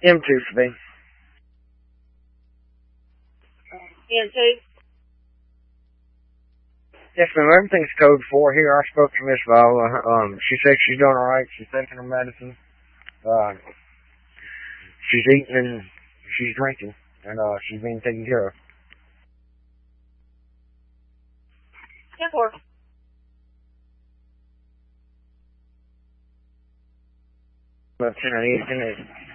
M2 for me. M2? Yes, ma'am. Everything's code 4 here. I spoke to Miss Viola. She said she's doing alright. She's taking her medicine. She's eating and she's drinking. And, she's being taken care of. 10-4. Lieutenant Easton is